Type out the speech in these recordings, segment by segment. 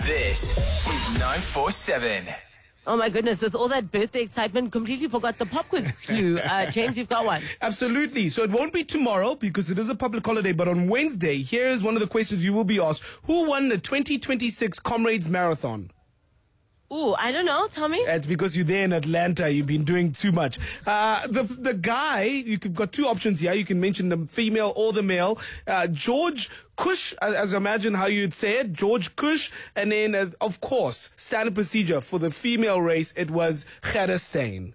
This is 947. Oh my goodness, with all that birthday excitement, completely forgot the pop quiz clue. James, you've got one. Absolutely. So it won't be tomorrow because it is a public holiday, but on Wednesday, here's one of the questions you will be asked. Who won the 2026 Comrades Marathon? Ooh, I don't know. Tell me. It's because you're there in Atlanta. You've been doing too much. The guy, you've got two options here. You can mention the female or the male. George Kush, as I imagine how you'd say it. George Kush. And then, of course, standard procedure for the female race, it was Gerda Steyn.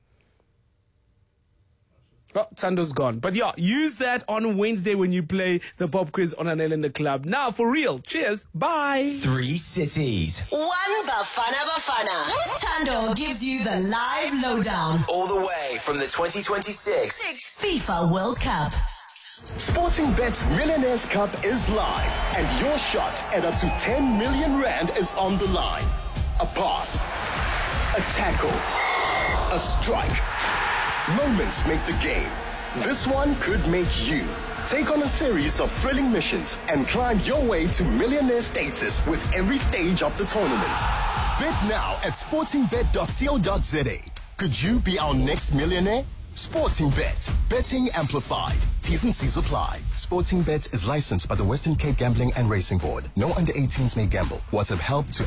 Oh, Tando's gone. But yeah, use that on Wednesday when you play the pop quiz on Anel in the Club. Now, for real. Cheers. Bye. 3 cities. One Bafana. Tando gives you the live lowdown. All the way from the 2026 FIFA World Cup. Sporting Bet's Millionaires Cup is live, and your shot at up to 10 million rand is on the line. A pass, a tackle, a strike. Moments make the game. This one could make you. Take on a series of thrilling missions and climb your way to millionaire status with every stage of the tournament. Bet now at sportingbet.co.za. Could you be our next millionaire? Sporting Bet. Betting amplified. T's and C's apply. Sporting Bet is licensed by the Western Cape Gambling and Racing Board. No under 18s may gamble. WhatsApp help to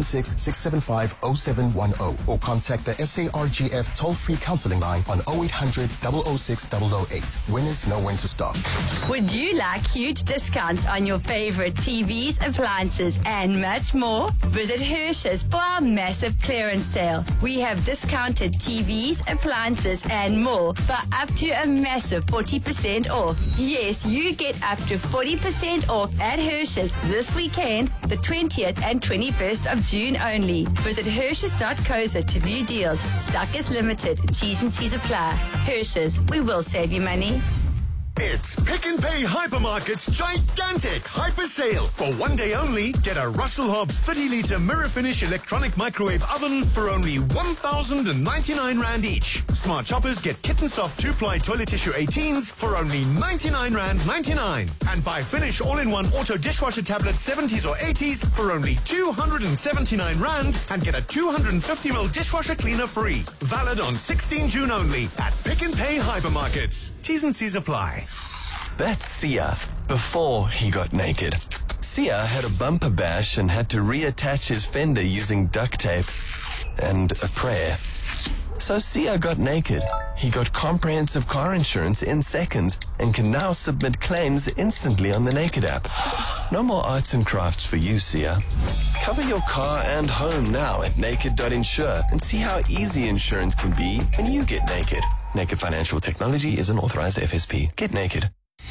076-675-0710 or contact the SARGF toll-free counseling line on 0800 006 008. Winners know when to stop. Would you like huge discounts on your favorite TVs, appliances, and much more? Visit Hirsch's for our massive clearance sale. We have discounted TVs, appliances, and more for up to a massive 40% off. Yes, you get up to 40% off at Hirsch's this weekend, the 20th and 21st of June only. Visit Hirsch's.co.za to view deals. Stock is limited. T's and C's apply. Hirsch's, we will save you money. It's Pick n Pay Hypermarket's gigantic hyper sale. For one day only, get a Russell Hobbs 30-litre mirror finish electronic microwave oven for only 1,099 Rand each. Smart shoppers get Kitten Soft 2-ply toilet tissue 18s for only 99 Rand 99. And buy Finish all-in-one auto dishwasher tablet 70s or 80s for only 279 Rand and get a 250ml dishwasher cleaner free. Valid on 16 June only at Pick n Pay Hypermarkets. T's and C's apply. That's Sia before he got naked. Sia had a bumper bash and had to reattach his fender using duct tape and a prayer. So Sia got naked. He got comprehensive car insurance in seconds and can now submit claims instantly on the Naked app. No more arts and crafts for you, Sia. Cover your car and home now at naked.insure and see how easy insurance can be when you get naked. Naked Financial Technology is an authorized FSP. Get naked.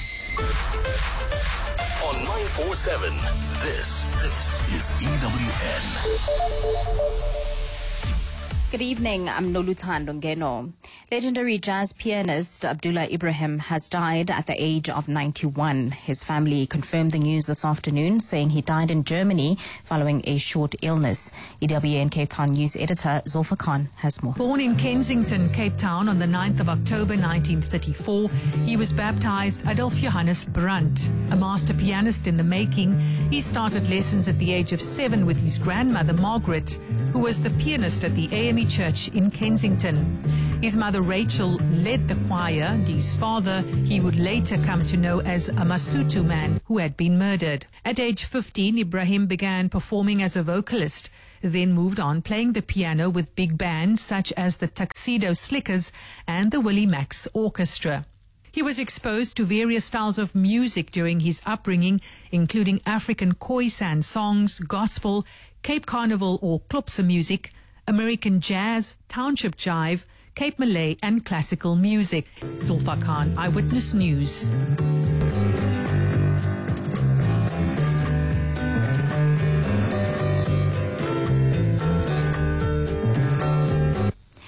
on 947. This is EWN. Good evening, I'm Noluthando Ngeno. Legendary jazz pianist Abdullah Ibrahim has died at the age of 91. His family confirmed the news this afternoon, saying he died in Germany following a short illness. EWN Cape Town news editor Zulfa Khan has more. Born in Kensington, Cape Town on the 9th of October 1934, he was baptized Adolf Johannes Brandt. A master pianist in the making, he started lessons at the age of 7 with his grandmother Margaret, who was the pianist at the AME Church in Kensington. His mother Rachel led the choir, and his father he would later come to know as a Masutu man who had been murdered. At age 15, Ibrahim began performing as a vocalist, then moved on playing the piano with big bands such as the Tuxedo Slickers and the Willie Max Orchestra. He was exposed to various styles of music during his upbringing, including African Khoisan songs, gospel, Cape Carnival or Klopse music, American jazz, township jive, Cape Malay and classical music. Zulfa Khan, Eyewitness News. South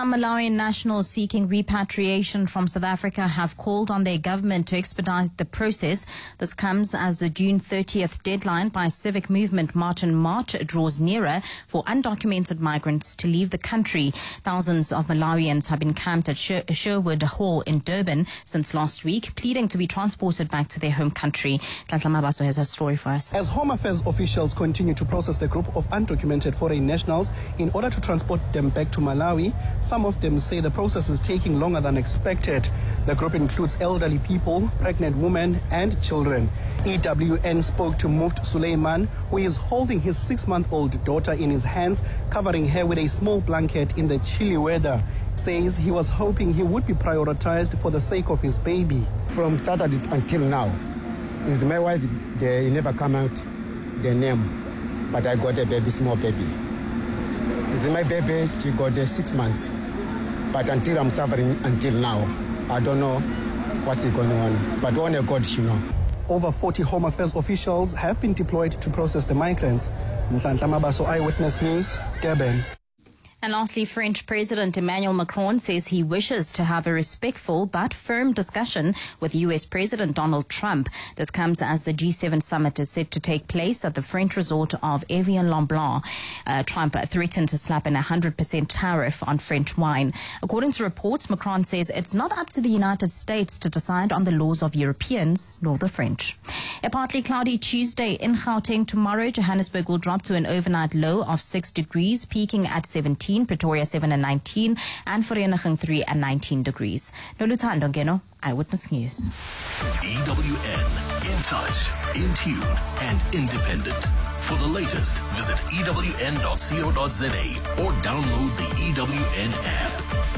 Some Malawian nationals seeking repatriation from South Africa have called on their government to expedite the process. This comes as the June 30th deadline by civic movement March and March draws nearer for undocumented migrants to leave the country. Thousands of Malawians have been camped at Sherwood Hall in Durban since last week, pleading to be transported back to their home country. Tlantla Mabaso has a story for us. As Home Affairs officials continue to process the group of undocumented foreign nationals in order to transport them back to Malawi, some of them say the process is taking longer than expected. The group includes elderly people, pregnant women, and children. EWN spoke to Muft Suleiman, who is holding his 6-month-old daughter in his hands, covering her with a small blanket in the chilly weather. Says he was hoping he would be prioritized for the sake of his baby. From Saturday until now, is my wife, they never come out the name, but I got a baby, small baby. Is my baby, she got 6 months. But until I'm suffering until now, I don't know what's going on. But only God should know. Over 40 Home Affairs officials have been deployed to process the migrants. Tlantla Mabaso, Eyewitness News, Durban. And lastly, French President Emmanuel Macron says he wishes to have a respectful but firm discussion with U.S. President Donald Trump. This comes as the G7 summit is set to take place at the French resort of Evian-les-Bains. Trump threatened to slap in a 100% tariff on French wine. According to reports, Macron says it's not up to the United States to decide on the laws of Europeans nor the French. A partly cloudy Tuesday in Gauteng tomorrow. Johannesburg will drop to an overnight low of 6 degrees, peaking at 17. Pretoria 7 and 19, and Vereeniging 3 and 19 degrees. Noluthando Ngeno, Eyewitness News. EWN, in touch, in tune, and independent. For the latest, visit ewn.co.za or download the EWN app.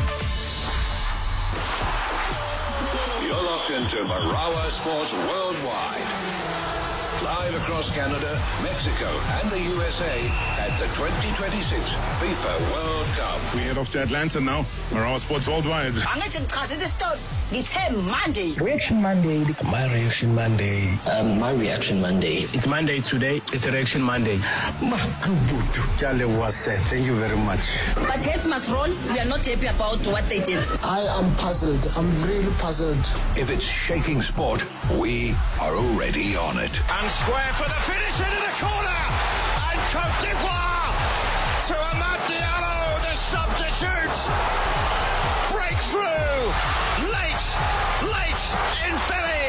You're locked into Marawa Sports Worldwide. Live across Canada, Mexico, and the USA at the 2026 FIFA World Cup. We head off to Atlanta now. Marawa Sports Worldwide. Monday. Reaction Monday. My Reaction Monday. My Reaction Monday. It's Monday today. It's Reaction Monday. Thank you very much. But heads must roll. We are not happy about what they did. I am puzzled. I'm really puzzled. If it's shaking sport, we are already on it. And square for the finish into the corner. And Côte d'Ivoire to Amad Diallo, the substitute. Breakthrough. Late in Philly.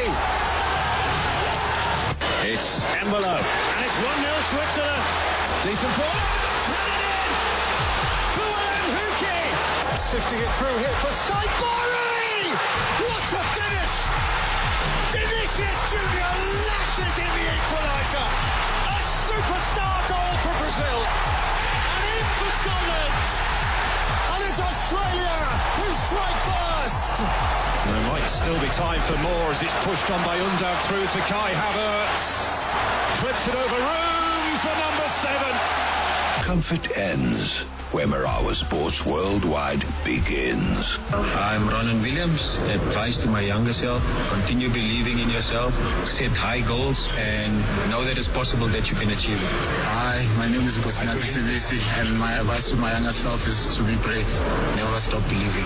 It's Envelope. And it's 1-0 Switzerland. Decent ball. Run it in. Bualan Huki. Sifting it through here for Saibari. What a finish. Vinicius Junior lashes in the equaliser. A superstar goal for Brazil. And in for Scotland. And it's Australia who strike first. There might still be time for more as it's pushed on by Undav through to Kai Havertz. Clips it over, room for number 7. Comfort ends where Marawa Sports Worldwide begins. I'm Ronan Williams. Advice to my younger self: continue believing in yourself, set high goals, and know that it's possible that you can achieve it. Hi, my name is Bosinathi Sibisi, and my advice to my younger self is to be brave, never stop believing.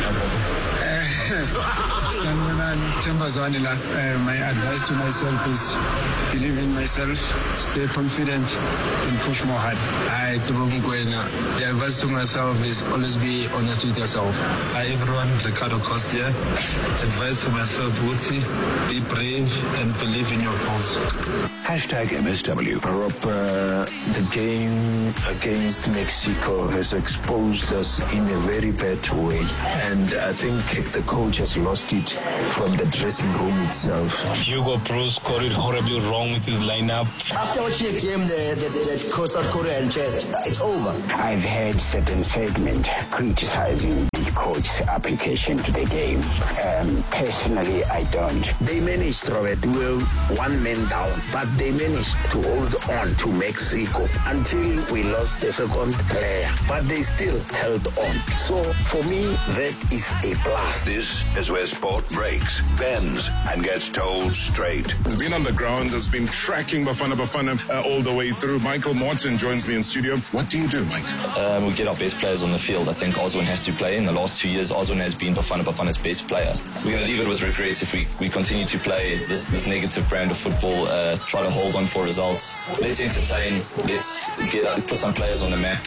My advice to myself is believe in myself, stay confident, and push more hard. The advice to myself is always be honest with yourself. Hi everyone, Ricardo Costa. Advice to myself, Wuti, be brave and believe in your goals. #MSW. Rob, the game against Mexico has exposed us in a very bad way, and I think the coach has lost it from the dressing room itself. Hugo Bruce got it horribly wrong with his lineup. After watching a game that South Korea and chest, it's over. I've had certain segment criticizing the coach's application to the game. Personally, I don't. They managed, Robert, we were one man down, but they managed to hold on to Mexico until we lost the second player. But they still held on. So for me, that is a plus. This is where sport breaks, bends, and gets told straight. He's been on the ground, has been tracking Bafana Bafana all the way through. Michael Morton joins me in studio. What do you do, Mike? We get our best players on the field. I think Oswin has to play. In the last 2 years, Oswin has been Bafana Bafana's best player. We're going to leave it with regrets if we continue to play this negative brand of football, try to hold on for results. Let's entertain. Let's put some players on the map.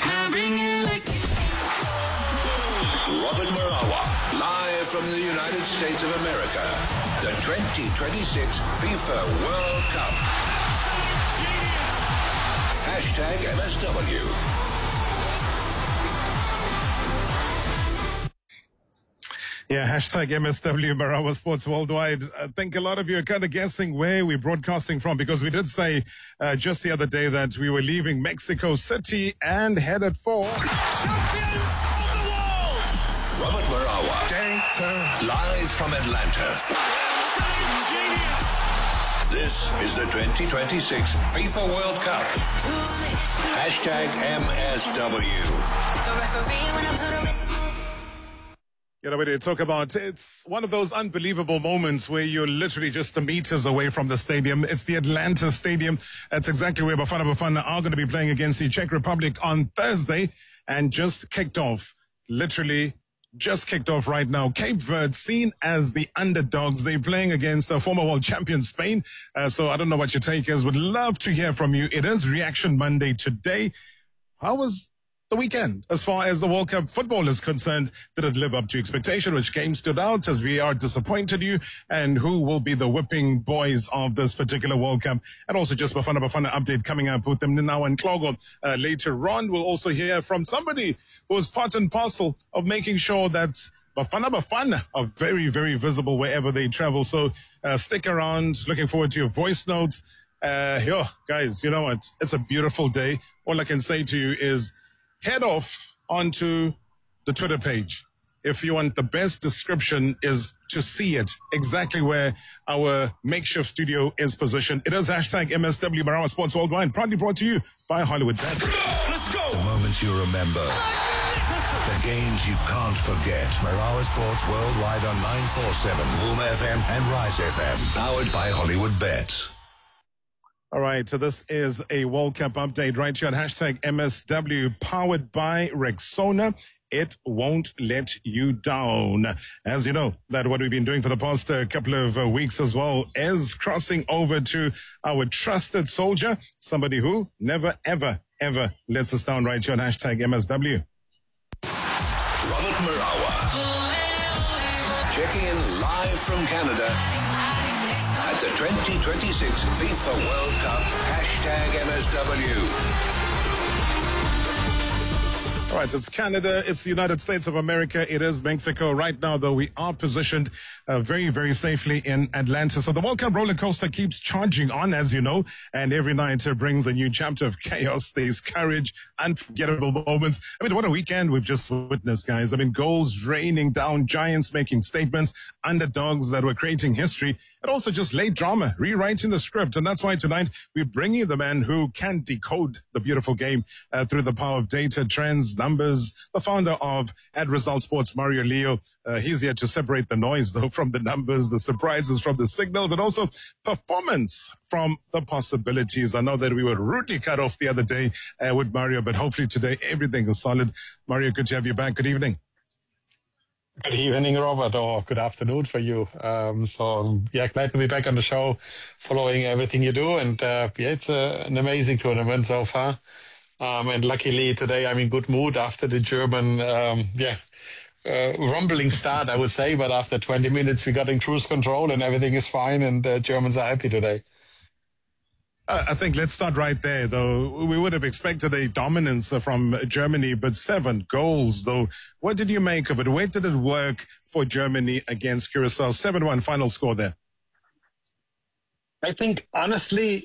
Robert Marawa, live from the United States of America. The 2026 FIFA World Cup. Hashtag MSW. Yeah, hashtag MSW Marawa Sports Worldwide. I think a lot of you are kind of guessing where we're broadcasting from, because we did say just the other day that we were leaving Mexico City and headed for Robert Marawa, live from Atlanta. This is the 2026 FIFA World Cup. Hashtag MSW. You know, when you talk about, it's one of those unbelievable moments where you're literally just meters away from the stadium. It's the Atlanta Stadium. That's exactly where Bafana Bafana are going to be playing against the Czech Republic on Thursday, and just kicked off. Literally just kicked off right now. Cape Verde, seen as the underdogs. They're playing against the former world champion Spain. So I don't know what your take is. Would love to hear from you. It is Reaction Monday today. How was the weekend as far as the World Cup football is concerned? Did it live up to expectation? Which game stood out? Has VR disappointed you? And who will be the whipping boys of this particular World Cup? And also just Bafana Bafana update coming up with them now and Klogo later on. We'll also hear from somebody who's part and parcel of making sure that Bafana Bafana are very, very visible wherever they travel. So stick around. Looking forward to your voice notes. Guys, you know what? It's a beautiful day. All I can say to you is head off onto the Twitter page. If you want the best description is to see it exactly where our makeshift studio is positioned. It is hashtag MSW Marawa Sports Worldwide, proudly brought to you by Hollywood Bet. Let's go! The moments you remember. The games you can't forget. Marawa Sports Worldwide on 947, Wooma FM and Rise FM. Powered by Hollywood Bets. All right, so this is a World Cup update right here on hashtag MSW, powered by Rexona. It won't let you down. As you know, that what we've been doing for the past couple of weeks as well is crossing over to our trusted soldier, somebody who never, ever, ever lets us down right here on hashtag MSW. Robert Marawa. Checking in live from Canada at the 2026 FIFA World Cup, hashtag MSW. All right, it's Canada, it's the United States of America, it is Mexico. Right now, though, we are positioned very, very safely in Atlanta. So the World Cup roller coaster keeps charging on, as you know, and every night brings a new chapter of chaos. There's courage, unforgettable moments. I mean, what a weekend we've just witnessed, guys. I mean, goals raining down, giants making statements, underdogs that were creating history, and also just late drama, rewriting the script. And that's why tonight we bring you the man who can decode the beautiful game through the power of data, trends, numbers, the founder of @Result Sports, Mario Leo. He's here to separate the noise, though, from the numbers, the surprises from the signals, and also performance from the possibilities. I know that we were rudely cut off the other day with Mario, but hopefully today everything is solid. Mario, good to have you back. Good evening. Good evening, Robert, or good afternoon for you. Glad to be back on the show, following everything you do. And it's an amazing tournament so far. And luckily today I'm in good mood after the German, rumbling start, I would say. But after 20 minutes, we got in cruise control and everything is fine. And the Germans are happy today. I think let's start right there, though. We would have expected a dominance from Germany, but 7 goals, though. What did you make of it? Where did it work for Germany against Curacao? 7-1 final score there. I think, honestly,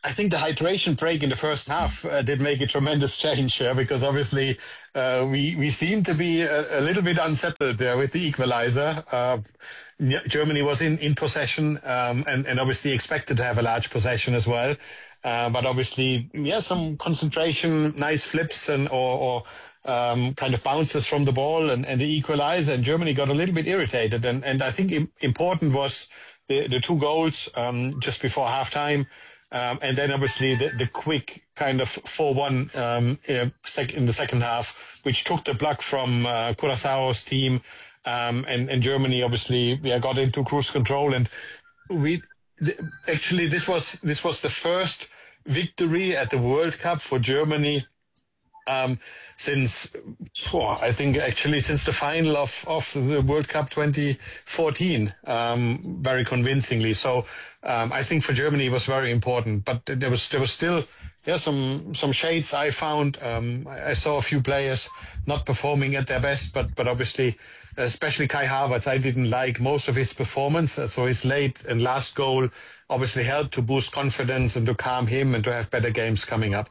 I think the hydration break in the first half did make a tremendous change, because obviously we seem to be a little bit unsettled there with the equalizer. Germany was in possession and obviously expected to have a large possession as well. But obviously, some concentration, nice flips or kind of bounces from the ball and the equalizer, and Germany got a little bit irritated. And I think important was the 2 goals just before halftime. And then obviously the quick kind of 4-1 in the second half, which took the pluck from Curaçao's team, and Germany obviously got into cruise control. And actually this was the first victory at the World Cup for Germany since the final of the World Cup 2014, very convincingly. So I think for Germany it was very important, but there was still some shades I found. I saw a few players not performing at their best, but obviously, especially Kai Havertz, I didn't like most of his performance. So his late and last goal obviously helped to boost confidence and to calm him and to have better games coming up.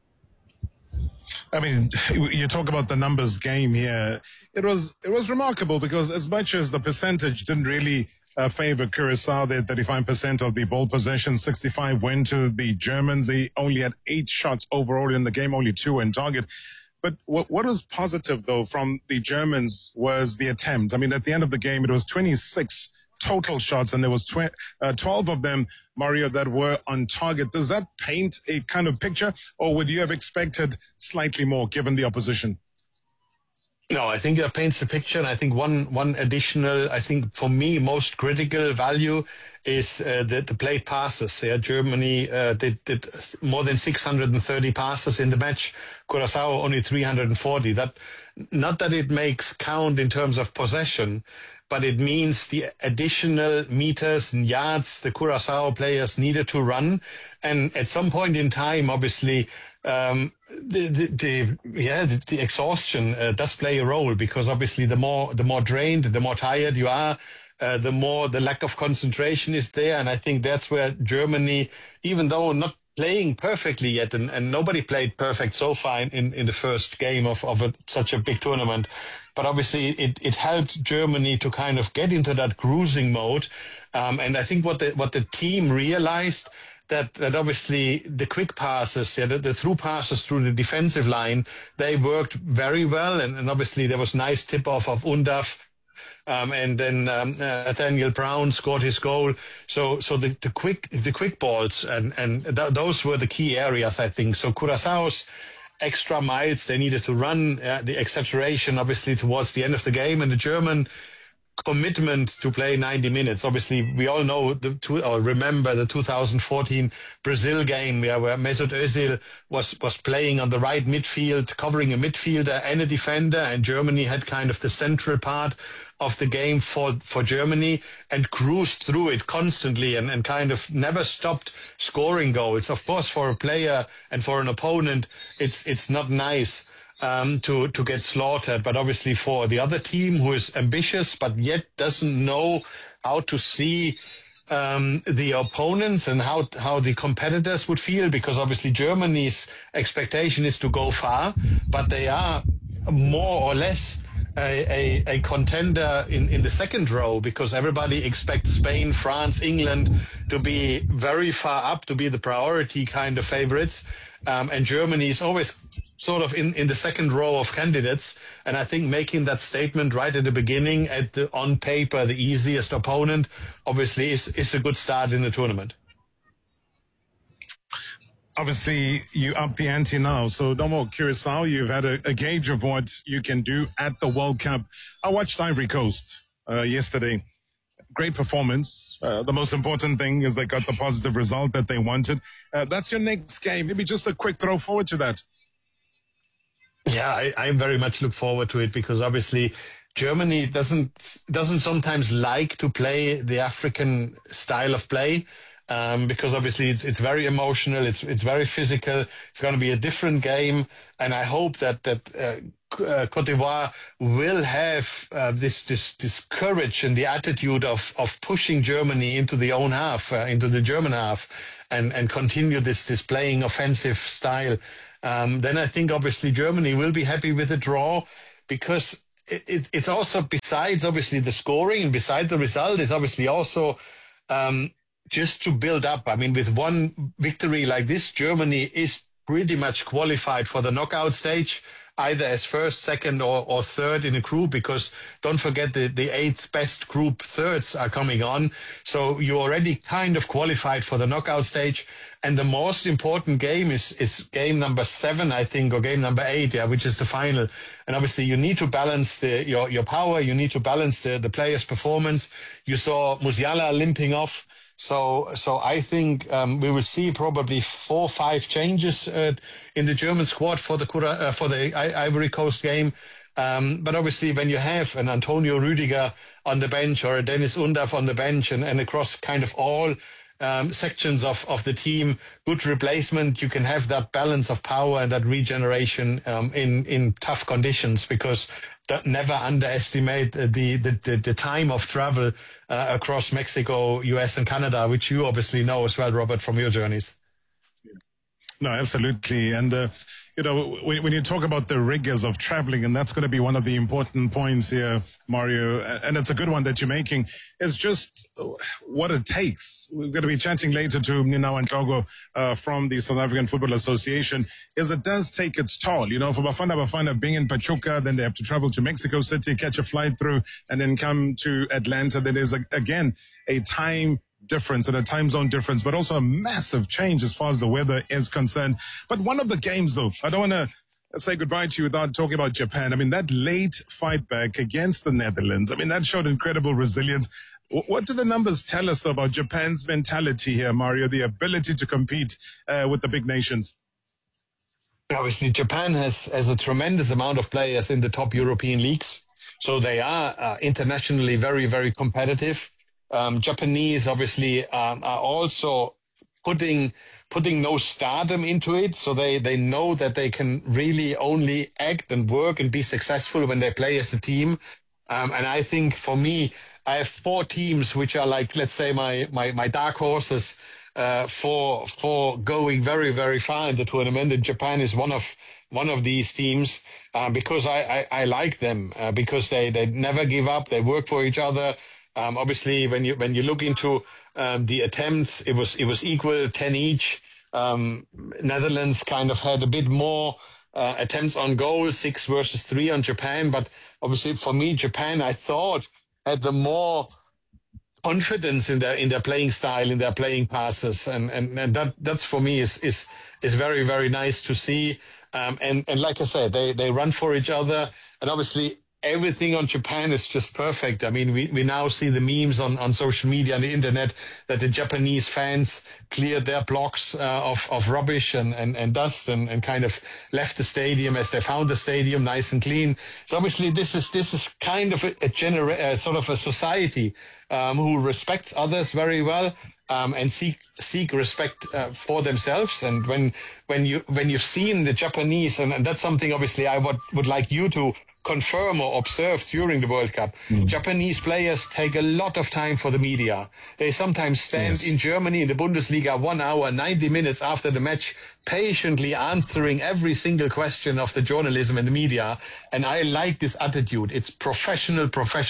I mean, you talk about the numbers game here. It was remarkable because as much as the percentage didn't really favor Curaçao, they had 35% of the ball possession, 65 went to the Germans. They only had 8 shots overall in the game, only 2 in target. But what was positive, though, from the Germans was the attempt. I mean, at the end of the game, it was 26 total shots, and there was 12 of them, Mario, that were on target. Does that paint a kind of picture, or would you have expected slightly more given the opposition? No, I think that paints the picture, and I think one additional, I think for me, most critical value is the played passes. Yeah, Germany did more than 630 passes in the match. Curaçao only 340. Not that it makes count in terms of possession, but it means the additional meters and yards the Curaçao players needed to run. And at some point in time, obviously, the exhaustion does play a role, because obviously the more drained, the more tired you are, the more the lack of concentration is there. And I think that's where Germany, even though not playing perfectly yet, and nobody played perfect so far in the first game of such a big tournament, but obviously it helped Germany to kind of get into that cruising mode. And I think what the team realized, that obviously the quick passes, the through passes through the defensive line, they worked very well. And obviously there was nice tip-off of Undav. And then Nathaniel Brown scored his goal. So the quick balls and those were the key areas, I think. So Curaçao's extra miles they needed to run, the exaggeration obviously towards the end of the game, and the German commitment to play 90 minutes. Obviously, we all know remember the 2014 Brazil game where Mesut Özil was playing on the right midfield, covering a midfielder and a defender, and Germany had kind of the central part of the game for Germany and cruised through it constantly and kind of never stopped scoring goals. Of course, for a player and for an opponent, it's not nice to get slaughtered, but obviously for the other team who is ambitious but yet doesn't know how to see the opponents and how the competitors would feel, because obviously Germany's expectation is to go far, but they are more or less a contender in the second row, because everybody expects Spain, France, England to be very far up, to be the priority kind of favorites, and Germany is always sort of in the second row of candidates. And I think making that statement right at the beginning, on paper the easiest opponent, obviously is a good start in the tournament. Obviously, you up the ante now. So no more Curaçao. You've had a gauge of what you can do at the World Cup. I watched Ivory Coast yesterday. Great performance. The most important thing is they got the positive result that they wanted. That's your next game. Maybe just a quick throw forward to that. Yeah, I very much look forward to it, because obviously Germany doesn't sometimes like to play the African style of play. Because obviously it's very emotional, it's very physical. It's going to be a different game, and I hope that Cote d'Ivoire will have this courage and the attitude of pushing Germany into the own half, into the German half, and continue this playing offensive style, then I think obviously Germany will be happy with the draw, because it's also, besides obviously the scoring and besides the result, is obviously also just to build up. I mean, with one victory like this, Germany is pretty much qualified for the knockout stage, either as first, second, or third in a group, because don't forget the eighth best group thirds are coming on. So you're already kind of qualified for the knockout stage. And the most important game is game number 7, I think, or game number 8, which is the final. And obviously you need to balance your power. You need to balance the players' performance. You saw Musiala limping off. So I think we will see probably 4 or 5 changes in the German squad for the Ivory Coast game. But obviously, when you have an Antonio Rüdiger on the bench or a Dennis Undav on the bench, and across kind of all sections of the team, good replacement, you can have that balance of power and that regeneration in tough conditions, because never underestimate the time of travel across Mexico, US, and Canada, which you obviously know as well, Robert, from your journeys. No, absolutely. And, when you talk about the rigors of traveling, and that's going to be one of the important points here, Mario, and it's a good one that you're making, is just what it takes. We're going to be chatting later to Ninawa Ndlogo from the South African Football Association, is it does take its toll. For Bafana being in Pachuca, then they have to travel to Mexico City, catch a flight through, and then come to Atlanta. There is, again, a time difference and a time zone difference, but also a massive change as far as the weather is concerned. But one of the games, though, I don't want to say goodbye to you without talking about Japan. I mean, that late fight back against the Netherlands, I mean, that showed incredible resilience. What do the numbers tell us, though, about Japan's mentality here, Mario, the ability to compete with the big nations? Obviously, Japan has a tremendous amount of players in the top European leagues. So they are internationally very, very competitive. Japanese obviously are also putting no stardom into it, so they know that they can really only act and work and be successful when they play as a team. And I think for me, I have 4 teams which are like, let's say, my dark horses for going very, very far in the tournament. And Japan is one of these teams because I like them because they never give up. They work for each other. Obviously, when you look into the attempts, it was equal, 10 each. Netherlands kind of had a bit more attempts on goal, 6 versus 3 on Japan. But obviously, for me, Japan, I thought, had the more confidence in their playing style, in their playing passes, and that's for me is very, very nice to see. And like I said, they run for each other, and obviously everything on Japan is just perfect. I mean, we now see the memes on social media and the internet that the Japanese fans cleared their blocks of rubbish and dust and kind of left the stadium as they found the stadium, nice and clean. So obviously this is kind of a sort of a society who respects others very well. And seek respect for themselves. And when you've seen the Japanese, and that's something obviously I would like you to confirm or observe during the World Cup. Japanese players take a lot of time for the media. They sometimes stand in Germany in the Bundesliga 1 hour, 90 minutes after the match, patiently answering every single question of the journalism and the media. And I like this attitude. It's professional,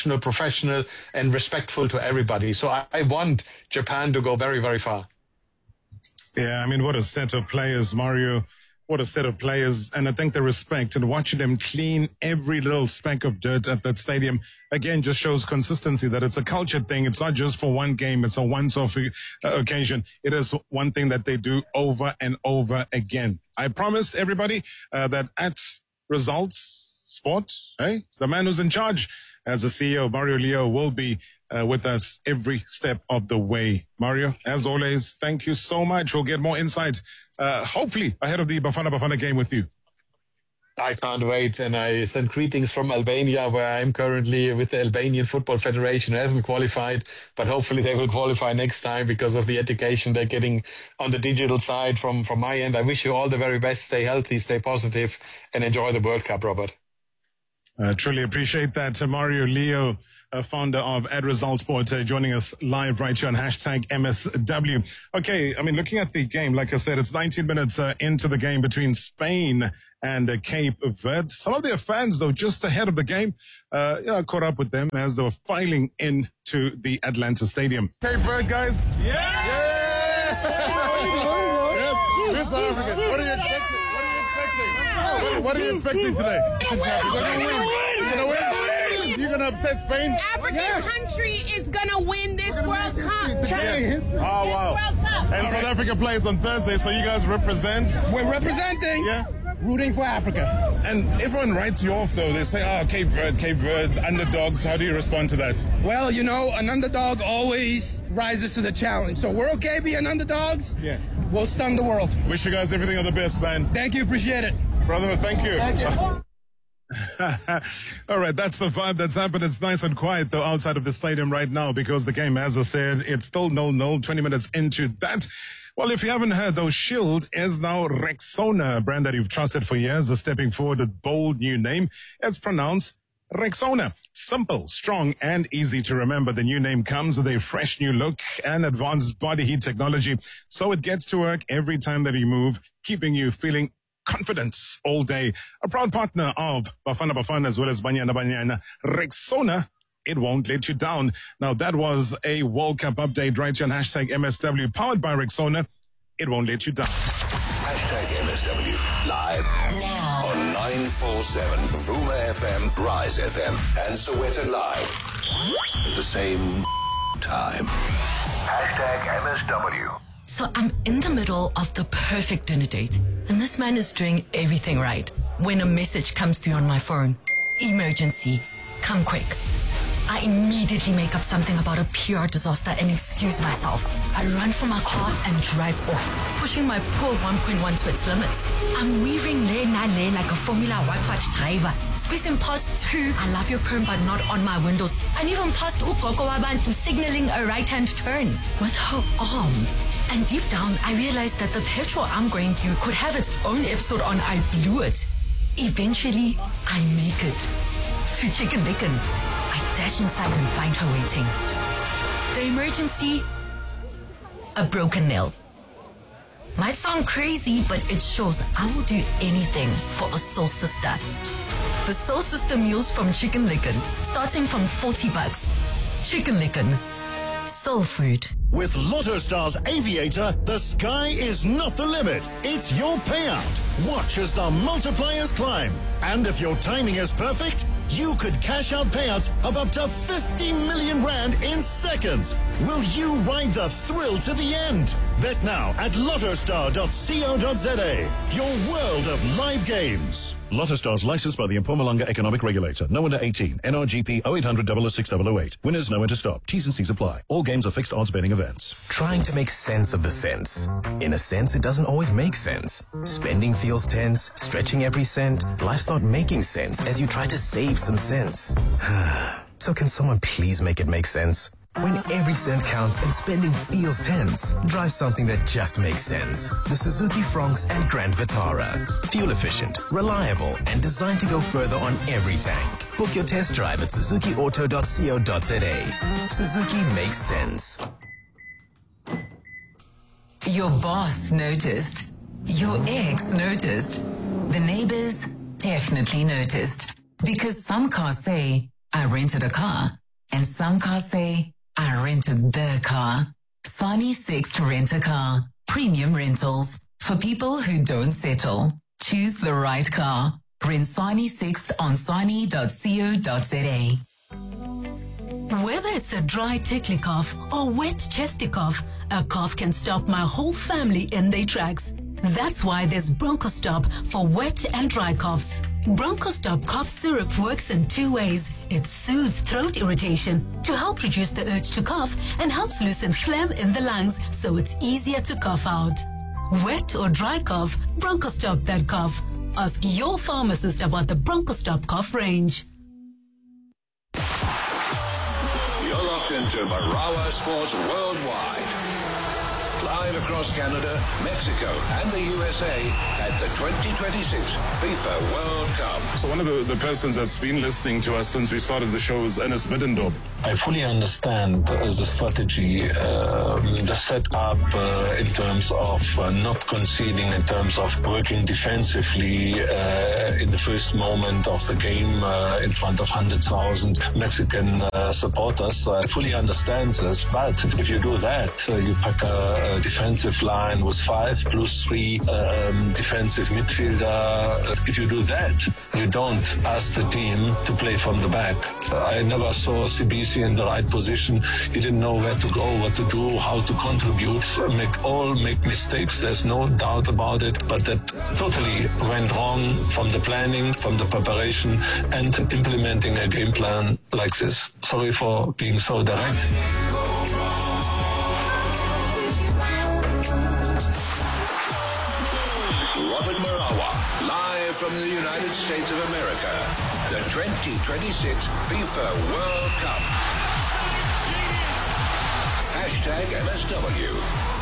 and respectful to everybody. So I want Japan to go very, very far. Yeah, I mean, what a set of players, Mario. What a set of players. And I think the respect and watching them clean every little speck of dirt at that stadium, again, just shows consistency, that it's a culture thing. It's not just for one game. It's a once-off occasion. It is one thing that they do over and over again. I promised everybody that at Results Sport, the man who's in charge as the CEO, Mario Leo, will be with us every step of the way. Mario, as always, thank you so much. We'll get more insight, hopefully, ahead of the Bafana game with you. I can't wait. And I send greetings from Albania, where I'm currently with the Albanian Football Federation, who hasn't qualified, but hopefully they will qualify next time because of the education they're getting on the digital side from my end. I wish you all the very best. Stay healthy, stay positive, and enjoy the World Cup, Robert. Truly appreciate that. Mario Leo founder of AdResult Sport, joining us live right here on hashtag MSW. Okay, I mean, looking at the game, like I said, it's 19 minutes into the game between Spain and Cape Verde. Some of their fans, though, just ahead of the game, caught up with them as they were filing into the Atlanta Stadium. Cape Verde, guys. Yeah! We're South African. What are you expecting? What are you expecting today? You're gonna win. You're gonna upset Spain. African country is gonna win this World Cup. Oh wow! And South Africa plays on Thursday, so you guys represent. We're representing. Yeah. Rooting for Africa. And everyone writes you off though. They say, Cape Verde, underdogs. How do you respond to that? Well, you know, an underdog always rises to the challenge. So we're okay being underdogs. Yeah. We'll stun the world. Wish you guys everything of the best, man. Thank you. Appreciate it. Brother, thank you. Thank you. All right, that's the vibe that's happened. It's nice and quiet, though, outside of the stadium right now because the game, as I said, it's still 0-0, 20 minutes into that. Well, if you haven't heard, though, Shield is now Rexona, a brand that you've trusted for years, is stepping forward with a bold new name. It's pronounced Rexona. Simple, strong, and easy to remember. The new name comes with a fresh new look and advanced body heat technology, so it gets to work every time that you move, keeping you feeling confidence all day. A proud partner of Bafana Bafana as well as Banyana Banyana, Rexona, it won't let you down. Now, that was a World Cup update right here on hashtag MSW, powered by Rexona. It won't let you down. Hashtag MSW, live now on 947 Vuma FM, Rise FM, and Soweto Live. At the same time. Hashtag MSW. So I'm in the middle of the perfect dinner date, and this man is doing everything right when a message comes through on my phone. Emergency. Come quick. I immediately make up something about a PR disaster and excuse myself. I run for my car and drive off, pushing my poor 1.1 to its limits. I'm weaving lane like a Formula White driver, squeezing past 2 I love your perm but not on my windows, and even past Ukoko Wabantu signaling a right-hand turn with her arm. And deep down, I realized that the petrol I'm going through could have its own episode on I Blew It. Eventually, I make it to Chicken Licken. I dash inside and find her waiting. The emergency? A broken nail. Might sound crazy, but it shows I will do anything for a soul sister. The Soul Sister meals from Chicken Licken, starting from $40. Chicken Licken. Soul food. With Lotto Stars Aviator, the sky is not the limit. It's your payout. Watch as the multipliers climb. And if your timing is perfect, you could cash out payouts of up to 50 million rand in seconds. Will you ride the thrill to the end? Bet now at lottostar.co.za. Your world of live games. Lotto Stars licensed by the Mpumalanga Economic Regulator. No under 18. NRGP 0800 006 008. Winners know when to stop. T's and C's apply. All games are fixed odds betting events. Trying to make sense of the sense. In a sense, it doesn't always make sense. Spending feels tense, stretching every cent. Life's not making sense as you try to save some sense. So can someone please make it make sense? When every cent counts and spending feels tense, drive something that just makes sense. The Suzuki Fronx and Grand Vitara. Fuel efficient, reliable, and designed to go further on every tank. Book your test drive at suzukiauto.co.za. Suzuki makes sense. Your boss noticed. Your ex noticed. The neighbors definitely noticed. Because some cars say, I rented a car. And some cars say, I rented the car. Sani Sixt Rent a Car. Premium rentals. For people who don't settle. Choose the right car. Rent Sani Sixt on sani.co.za. Whether it's a dry tickly cough or wet chesty cough, a cough can stop my whole family in their tracks. That's why there's BronchoStop for wet and dry coughs. BronchoStop cough syrup works in 2 ways. It soothes throat irritation to help reduce the urge to cough and helps loosen phlegm in the lungs so it's easier to cough out. Wet or dry cough, BronchoStop that cough. Ask your pharmacist about the BronchoStop cough range. You're locked into Marawa Sports Worldwide. live across Canada, Mexico, and the USA at the 2026 FIFA World Cup. So one of the persons that's been listening to us since we started the show is Ernest Middendorp. I fully understand the strategy, the setup in terms of not conceding, in terms of working defensively in the first moment of the game in front of 100,000 Mexican supporters. I fully understand this, but if you do that, you pack a defensive line with 5 plus 3 defensive midfielder. If you do that, you don't ask the team to play from the back. I never saw CBC in the right position. He didn't know where to go, what to do, how to contribute, make mistakes. There's no doubt about it, but that totally went wrong from the planning, from the preparation, and implementing a game plan like this. Sorry for being so direct. Robert Marawa, live from the United States of America. The 2026 FIFA World Cup. #MSW.